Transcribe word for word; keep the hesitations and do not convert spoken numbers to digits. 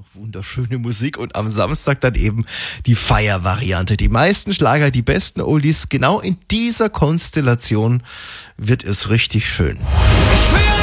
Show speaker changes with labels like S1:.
S1: noch wunderschöne Musik und am Samstag dann eben die Feiervariante. Die meisten Schlager, die besten Oldies, genau in dieser Konstellation wird es richtig schön.
S2: Ich schwöre